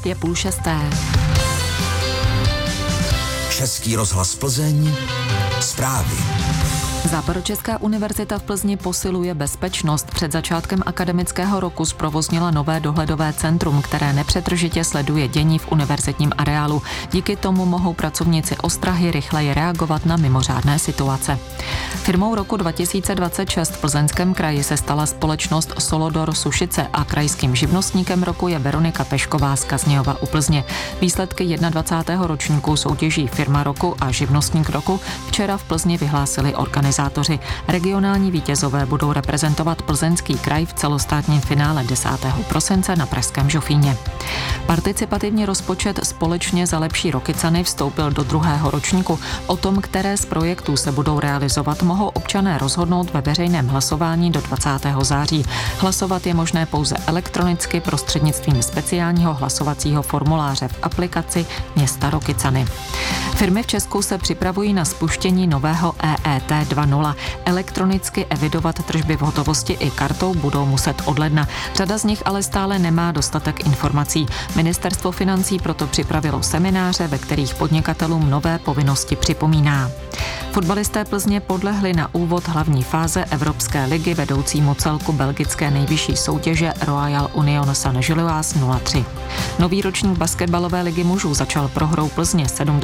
je 5:30. Český rozhlas Plzeň. Zprávy. Západočeská univerzita v Plzni posiluje bezpečnost. Před začátkem akademického roku zprovoznila nové dohledové centrum, které nepřetržitě sleduje dění v univerzitním areálu. Díky tomu mohou pracovníci ostrahy rychleji reagovat na mimořádné situace. Firmou roku 2026 v Plzeňském kraji se stala společnost Solodor Sušice a krajským živnostníkem roku je Veronika Pešková z Kaznějova u Plzně. Výsledky 21. ročníku soutěží Firma roku a Živnostník roku včera v Plzni vyhlásili organizátoři. Regionální vítězové budou reprezentovat Plzeňský kraj v celostátním finále 10. prosince na pražském Žofíně. Participativní rozpočet Společně za lepší Rokycany vstoupil do 2. ročníku. O tom, které z projektů se budou realizovat, mohou občané rozhodnout ve veřejném hlasování do 20. září. Hlasovat je možné pouze elektronicky prostřednictvím speciálního hlasovacího formuláře v aplikaci Města Rokycany. Firmy v Česku se připravují na spuštění nového EET 2.0. Elektronicky evidovat tržby v hotovosti i kartou budou muset od ledna. Řada z nich ale stále nemá dostatek informací. Ministerstvo financí proto připravilo semináře, ve kterých podnikatelům nové povinnosti připomíná. Fotbalisté Plzně podlehli na úvod hlavní fáze Evropské ligy vedoucímu celku belgické nejvyšší soutěže Royal Union Saint-Gilloise 0-3. Nový ročník basketbalové ligy mužů začal prohrou Plzně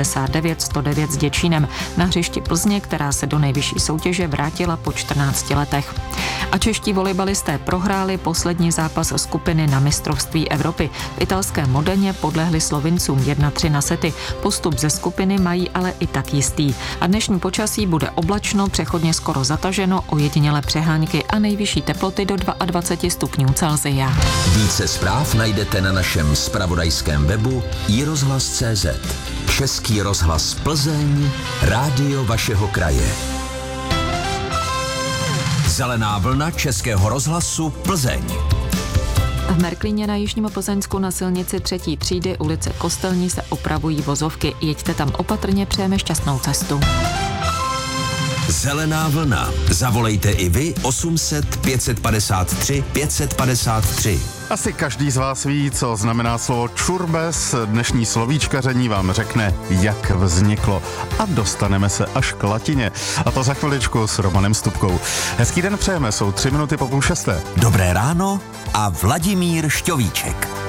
79-109 s Děčínem na hřišti Plzně, která se do nejvyšší soutěže vrátila po 14 letech. A čeští volejbalisté prohráli poslední zápas skupiny na mistrovství Evropy. V italském Modeně podlehli Slovincům 1-3 na sety. Postup ze skupiny mají ale i tak jistý. A dnešní počasí bude oblačno, přechodně skoro zataženo, ojedinělé přehánky a nejvyšší teploty do 22 stupňů Celsia. Více zpráv najdete na našem zpravodajském webu iRozhlas.cz. Český rozhlas Plzeň, rádio vašeho kraje. Zelená vlna Českého rozhlasu Plzeň. V Merklíně na Jižním Plzeňsku na silnici 3. třídy ulice Kostelní se opravují vozovky. Jeďte tam opatrně, přejeme šťastnou cestu. Zelená vlna. Zavolejte i vy 800 553 553. Asi každý z vás ví, co znamená slovo čurbes. Dnešní slovíčkaření vám řekne, jak vzniklo. A dostaneme se až k latině. A to za chviličku s Romanem Stupkou. Hezký den přejeme, jsou 3 minuty po 5:30. Dobré ráno a Vladimír Šťovíček.